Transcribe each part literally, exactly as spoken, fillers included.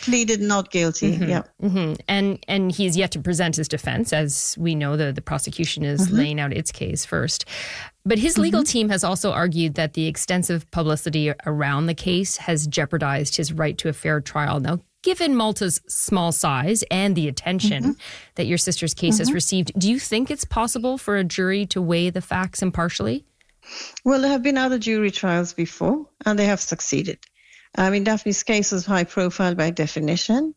pleaded not guilty. Mm-hmm. Yeah. Mm-hmm. And and he's yet to present his defense. As we know, the, the prosecution is mm-hmm. laying out its case first. But his legal mm-hmm. team has also argued that the extensive publicity around the case has jeopardized his right to a fair trial. Now, given Malta's small size and the attention mm-hmm. that your sister's case mm-hmm. has received, do you think it's possible for a jury to weigh the facts impartially? Well, there have been other jury trials before, and they have succeeded. I mean, Daphne's case was high profile by definition.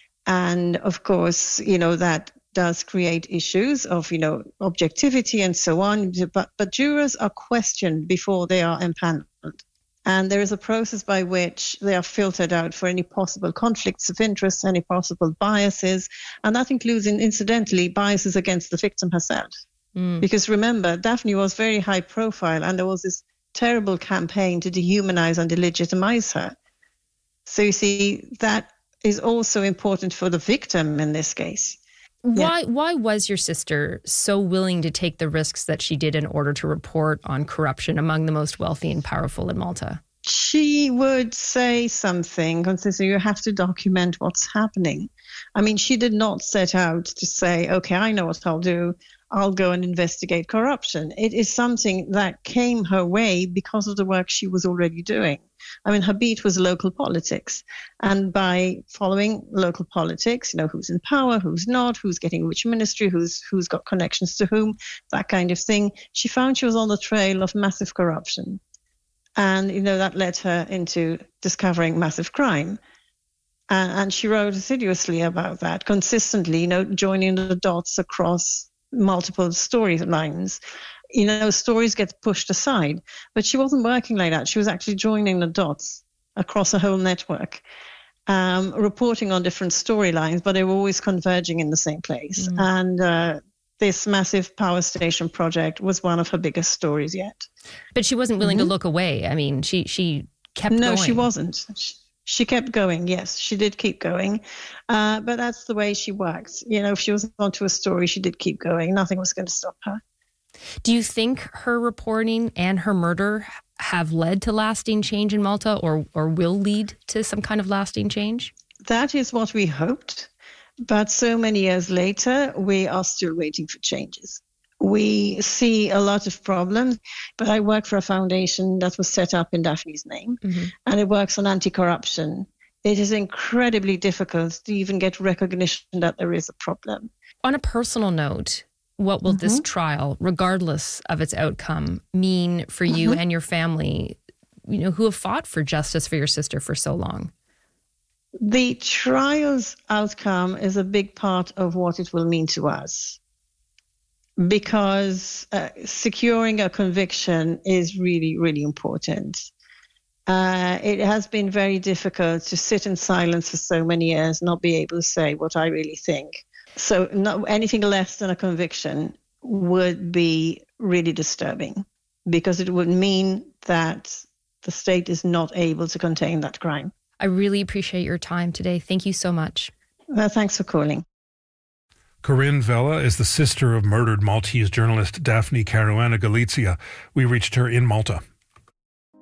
And of course, you know, that does create issues of, you know, objectivity and so on. But, but jurors are questioned before they are empaneled. And there is a process by which they are filtered out for any possible conflicts of interest, any possible biases. And that includes, incidentally, biases against the victim herself. Mm. Because remember, Daphne was very high profile and there was this terrible campaign to dehumanize and delegitimize her. So you see, that is also important for the victim in this case. Why, yeah. why was your sister so willing to take the risks that she did in order to report on corruption among the most wealthy and powerful in Malta? She would say something, considering you have to document what's happening. I mean, she did not set out to say, okay, I know what I'll do. I'll go and investigate corruption. It is something that came her way because of the work she was already doing. I mean, her beat was local politics. And by following local politics, you know, who's in power, who's not, who's getting which ministry, who's who's got connections to whom, that kind of thing, she found she was on the trail of massive corruption. And, you know, that led her into discovering massive crime. And, and she wrote assiduously about that, consistently, you know, joining the dots across multiple storylines. You know, stories get pushed aside, but she wasn't working like that. She was actually joining the dots across a whole network, um, reporting on different storylines, but they were always converging in the same place. Mm. And uh, this massive power station project was one of her biggest stories yet. But she wasn't willing mm-hmm. to look away. I mean, she she kept no, going. No, she wasn't. She, She kept going, yes, she did keep going. Uh, but that's the way she worked. You know, if she was onto a story, she did keep going. Nothing was going to stop her. Do you think her reporting and her murder have led to lasting change in Malta, or, or will lead to some kind of lasting change? That is what we hoped. But so many years later, we are still waiting for changes. We see a lot of problems, but I work for a foundation that was set up in Daphne's name, mm-hmm. and it works on anti-corruption. It is incredibly difficult to even get recognition that there is a problem. On a personal note, what will mm-hmm. this trial, regardless of its outcome, mean for you mm-hmm. and your family, you know, who have fought for justice for your sister for so long? The trial's outcome is a big part of what it will mean to us. Because uh, securing a conviction is really, really important. Uh, it has been very difficult to sit in silence for so many years, not be able to say what I really think. So not, anything less than a conviction would be really disturbing, because it would mean that the state is not able to contain that crime. I really appreciate your time today. Thank you so much. Well, thanks for calling. Corinne Vella is the sister of murdered Maltese journalist Daphne Caruana Galizia. We reached her in Malta.